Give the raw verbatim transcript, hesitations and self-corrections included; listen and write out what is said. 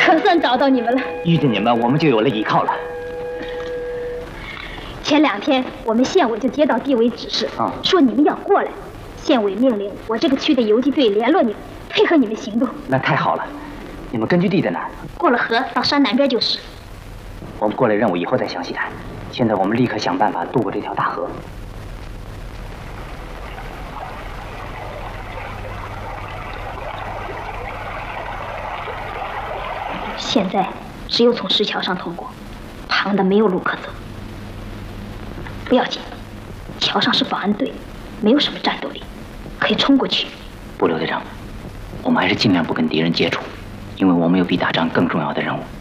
可算找到你们了。 遇见你们，我们就有了依靠了。 前两天我们县委就接到地委指示，啊、说你们要过来。县委命令我这个区的游击队联络你们，配合你们行动。 那太好了。你们根据地在哪儿？ 过了河到山南边就是。 我们过来任务以后再详细谈。现在我们立刻想办法渡过这条大河。 现在只有从石桥上通过，旁的没有路可走。不要紧，桥上是保安队，没有什么战斗力，可以冲过去。 不，刘队长，我们还是尽量不跟敌人接触，因为我们有比打仗更重要的任务。